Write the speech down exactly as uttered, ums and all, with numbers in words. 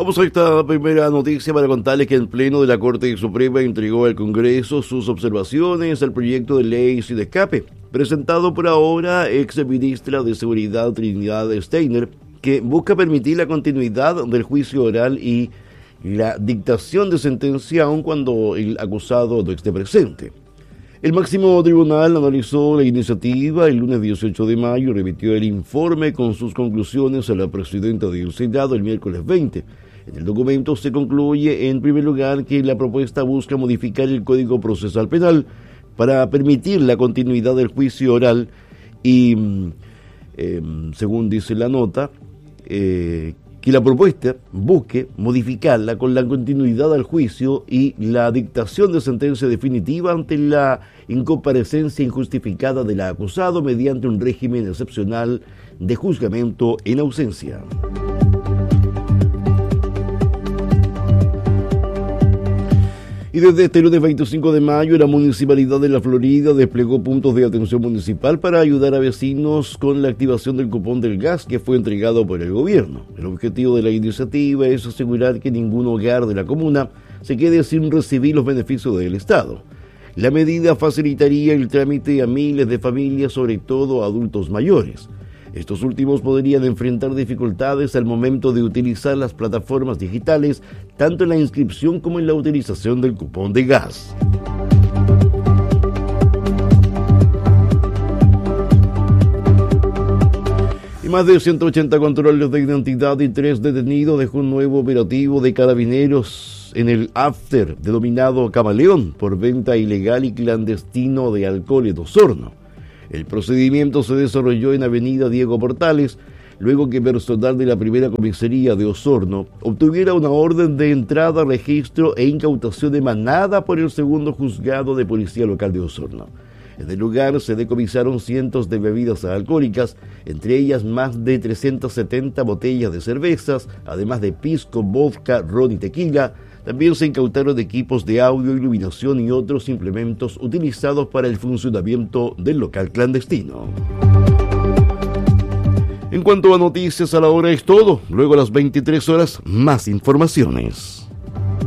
Vamos a esta primera noticia para contarles que el Pleno de la Corte Suprema entregó al Congreso sus observaciones al proyecto de ley sin escape, presentado por ahora ex ministra de Seguridad Trinidad Steiner, que busca permitir la continuidad del juicio oral y la dictación de sentencia aun cuando el acusado no esté presente. El máximo tribunal analizó la iniciativa el lunes dieciocho de mayo y remitió el informe con sus conclusiones a la presidenta del Senado el miércoles veinte. En el documento se concluye, en primer lugar, que la propuesta busca modificar el Código Procesal Penal para permitir la continuidad del juicio oral y, eh, según dice la nota, eh, que la propuesta busque modificarla con la continuidad al juicio y la dictación de sentencia definitiva ante la incomparecencia injustificada del acusado mediante un régimen excepcional de juzgamiento en ausencia. Y desde este lunes veinticinco de mayo, la Municipalidad de La Florida desplegó puntos de atención municipal para ayudar a vecinos con la activación del cupón del gas que fue entregado por el gobierno. El objetivo de la iniciativa es asegurar que ningún hogar de la comuna se quede sin recibir los beneficios del Estado. La medida facilitaría el trámite a miles de familias, sobre todo a adultos mayores. Estos últimos podrían enfrentar dificultades al momento de utilizar las plataformas digitales, tanto en la inscripción como en la utilización del cupón de gas. Y más de ciento ochenta controles de identidad y tres detenidos dejó un nuevo operativo de carabineros en el after denominado Camaleón por venta ilegal y clandestino de alcohol en Osorno. El procedimiento se desarrolló en Avenida Diego Portales, luego que personal de la primera comisaría de Osorno obtuviera una orden de entrada, registro e incautación emanada por el segundo juzgado de policía local de Osorno. En el lugar se decomisaron cientos de bebidas alcohólicas, entre ellas más de trescientas setenta botellas de cervezas, además de pisco, vodka, ron y tequila. También se incautaron equipos de audio, iluminación y otros implementos utilizados para el funcionamiento del local clandestino. En cuanto a noticias a la hora es todo. Luego a las veintitrés horas, más informaciones.